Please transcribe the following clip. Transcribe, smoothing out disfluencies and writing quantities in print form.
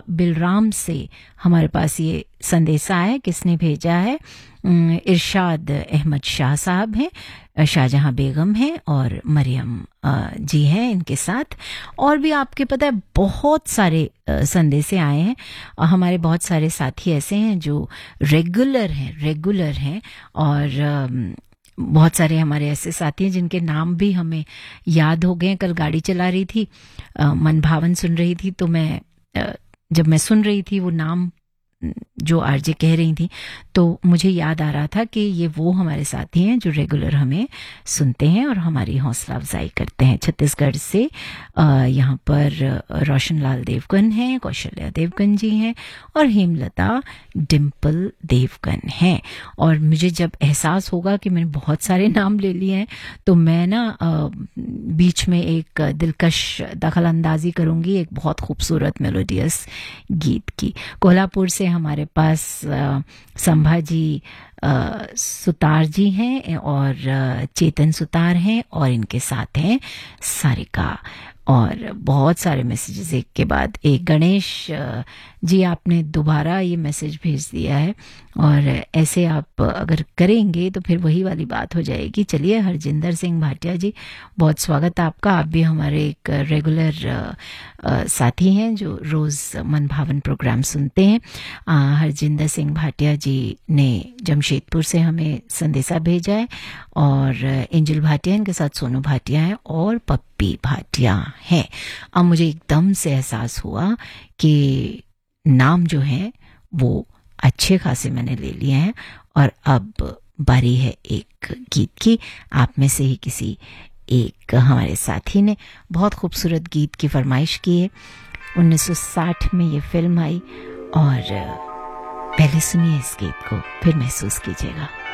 बिलराम से हमारे पास ये संदेशा है। किसने भेजा है? इरशाद अहमद शाह साहब हैं, शाहजहां बेगम हैं और मरियम जी हैं इनके साथ। और भी आपके पता है बहुत सारे संदेशे आए हैं। हमारे बहुत सारे साथी ऐसे हैं जो रेगुलर हैं और बहुत सारे हमारे ऐसे साथी हैं जिनके नाम भी हमें याद हो गए। कल गाड़ी चला रही थी, मन भावन सुन रही थी, तो मैं जब मैं सुन रही थी वो नाम जो आरजे कह रही थी तो मुझे याद आ रहा था कि ये वो हमारे साथी हैं जो रेगुलर हमें सुनते हैं और हमारी हौसला अफजाई करते हैं। छत्तीसगढ़ से यहाँ पर रोशन लाल देवगन हैं, कौशल्या देवगन जी हैं और हेमलता डिम्पल देवगन हैं। और मुझे जब एहसास होगा कि मैंने बहुत सारे नाम ले लिए हैं तो मैं ना बीच में एक दिलकश दखल अंदाजी करूंगी एक बहुत खूबसूरत मेलोडियस गीत की। कोल्हापुर से हमारे पास संभाजी सुतार जी हैं और चेतन सुतार हैं और इनके साथ हैं सारिका। और बहुत सारे मैसेजेस एक के बाद एक। गणेश जी आपने दोबारा ये मैसेज भेज दिया है और ऐसे आप अगर करेंगे तो फिर वही वाली बात हो जाएगी। चलिए, हरजिंदर सिंह भाटिया जी बहुत स्वागत आपका। आप भी हमारे एक रेगुलर साथी हैं जो रोज मन भावन प्रोग्राम सुनते हैं। हरजिंदर सिंह भाटिया जी ने जमशेदपुर से हमें संदेशा भेजा है और एंजल भाटिया इनके साथ सोनू भाटिया है और पप्पी भाटिया है। अब मुझे एकदम से एहसास हुआ कि नाम जो है वो अच्छे खासे मैंने ले लिए हैं और अब बारी है एक गीत की। आप में से ही किसी एक हमारे साथी ने बहुत खूबसूरत गीत की फरमाइश की है। 1960 में ये फिल्म आई और पहले सुनिए इस गीत को, फिर महसूस कीजिएगा।